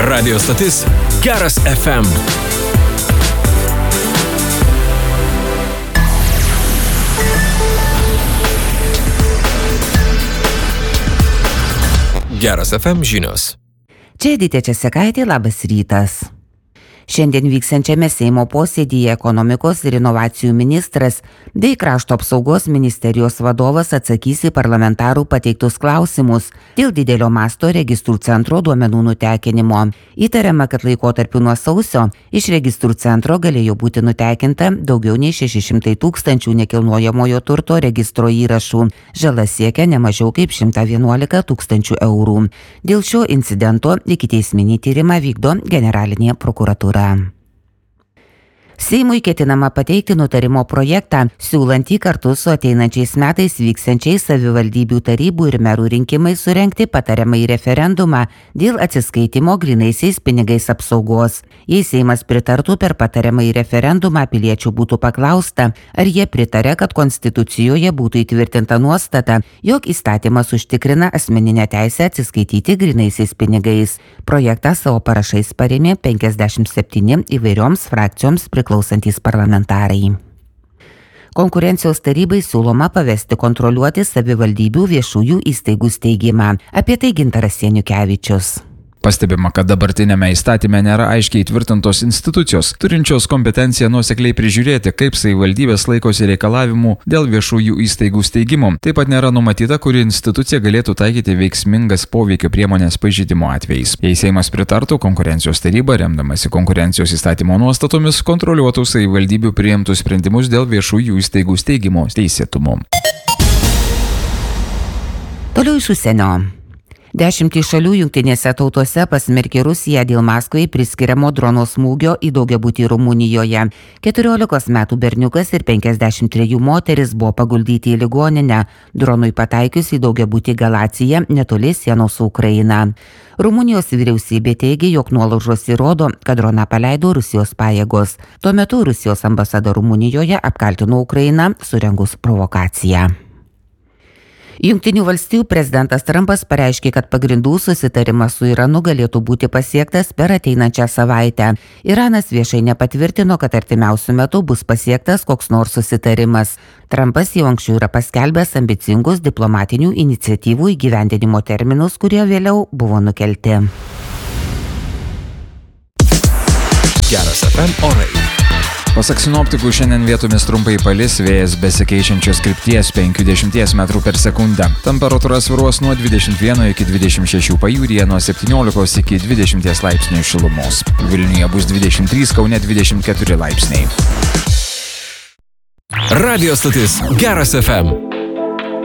Radio stotis Geras FM. Geras FM žinios. Čia Edita Česekaitė, labas rytas. Šiandien vyksiančiame Seimo posėdyje ekonomikos ir inovacijų ministras bei krašto apsaugos ministerijos vadovas atsakys į parlamentarų pateiktus klausimus dėl didelio masto registrų centro duomenų nutekinimo. Įtariama, kad laikotarpiu nuo sausio iš registrų centro galėjo būti nutekinta daugiau nei 600 000 nekilnojamojo turto registro įrašų. Žala siekia ne mažiau kaip 111 000 eurų. Dėl šio incidento ikiteisminį tyrimą vykdo generalinė prokuratūra. Seimui ketinama pateikti nutarimo projektą, siūlantį kartu su ateinančiais metais vyksiančiais savivaldybių tarybų ir merų rinkimai surengti patariamąjį referendumą dėl atsiskaitimo grynaisiais pinigais apsaugos. Jei Seimas pritartų, per patariamąjį referendumą piliečių būtų paklausta, ar jie pritarė, kad Konstitucijoje būtų įtvirtinta nuostata, jog įstatymas užtikrina asmeninę teisę atsiskaityti grynaisiais pinigais. Projektą savo parašais parėmė 57 įvairioms frakcijoms priklausantys parlamentarai. Konkurencijos tarybai siūloma pavesti kontroliuoti savivaldybių viešųjų įstaigų steigimą. Apie tai Gintaras Janiukevičius. Pastebima, kad dabartinėme įstatyme nėra aiškiai įtvirtintos institucijos, turinčios kompetenciją nuosekliai prižiūrėti, kaip savivaldybės laikosi reikalavimų dėl viešųjų įstaigų steigimo. Taip pat nėra numatyta, kuri institucija galėtų taikyti veiksmingas poveikio priemonės pažeidimo atvejais. Jei Seimas pritartų, konkurencijos taryba, remdamasi konkurencijos įstatymo nuostatomis, kontroliuotų savivaldybių priimtus sprendimus dėl viešųjų įstaigų steigimo teisėtumo. Toliau iš užsienio. 10 šalių Jungtinėse tautose pasmerkė Rusiją dėl Maskvai priskiriamo drono smūgio į daugiabutį Rumunijoje. 14 metų berniukas ir 53 moteris buvo paguldyti į ligoninę, dronui pataikius į daugiabutį Galaciją netoli sienos su Ukraina. Rumunijos vyriausybė teigia, jog nuolaužos įrodo, kad droną paleido Rusijos pajėgos. Tuo metu Rusijos ambasada Rumunijoje apkaltino Ukrainą surengus provokaciją. Jungtinių valstijų prezidentas Trumpas pareiškė, kad pagrindų susitarimas su Iranu galėtų būti pasiektas per ateinančią savaitę. Iranas viešai nepatvirtino, kad artimiausiu metu bus pasiektas koks nors susitarimas. Trumpas jau anksčiau yra paskelbęs ambicingus diplomatinių iniciatyvų įgyvendinimo terminus, kurie vėliau buvo nukelti. Geras FM orai. Pasak sinoptikų, šiandien vietomis trumpai palis, vėjas besikeičiančios krypties 50 metrų per sekundę. Temperatūra svyruos nuo 21 iki 26, pajūryje nuo 17 iki 20 laipsnių šilumos. Vilniuje bus 23, Kaune 24 laipsniai. Radio stotis Geras FM.